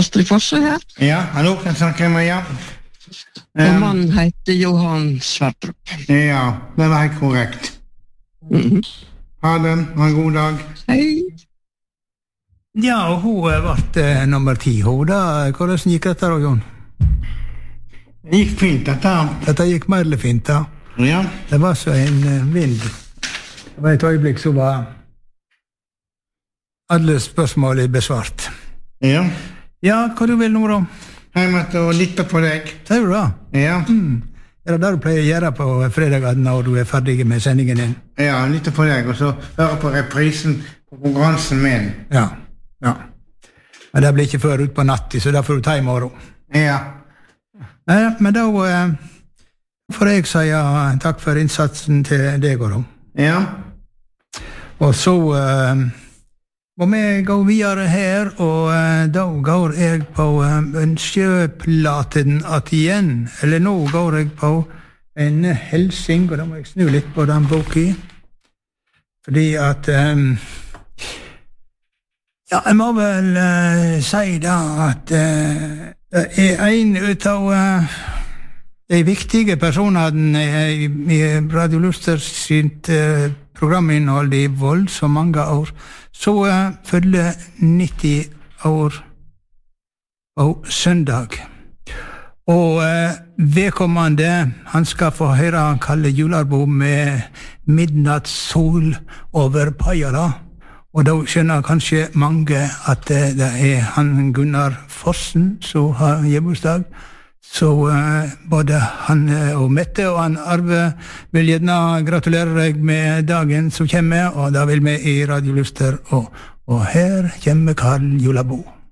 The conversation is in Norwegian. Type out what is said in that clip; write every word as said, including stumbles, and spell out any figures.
Astrid Fosse her. Ja, hallo, kan snakke med ja. Og mannen heter Johan Sverdrup. Ja, det var helt korrekt. Mm-hmm. Ha det, ha en god dag. Hei. Ja, og hun ble uh, nummer ti. Hun da, hvordan gikk dette da, Jon? Det gikk fint, dette. Dette gikk mer eller fint, da. Ja. Det var så en uh, vind. Det var et øyeblikk så var alle spørsmål besvart. Ja. Ja, hva du vil nå da? Jeg måtte lytte på deg. Sier du da? Ja. Mm. Er det det du pleier å gjøre på fredagen når du er ferdig med sendingen din? Ja, lytte på deg, og så høre på reprisen på konkurransen min. Ja, ja. Men det blir ikke før ut på natt, så da får du ta i morgen. Ja. Nei, men da eh, får jeg si takk for innsatsen til deg og da. Ja. Og så eh, må vi gå videre her, og uh, da går jeg på uh, ønskeplaten at igjen, eller nå går jeg på en helsing, og da må jeg snu litt på den boka, fordi at um, ja, jeg må vel uh, si da at uh, det er en ut av uh, de viktige personene i, i Radio Luster sitt uh, programinnhold i vold så mange år, så uh, følger nitti år på søndag. Og uh, vedkommende, han skal få høre Kalle Jularbo med Midnattssol over Pajala. Og da skjønner kanskje mange at uh, det er han Gunnar Fossen som har hjemmebursdag. Så uh, både han uh, og Mette og han Arve vil gjerne gratulere deg med dagen som kommer, og da vil vi i Radio Luster, og, og her kommer Karl Jularbo.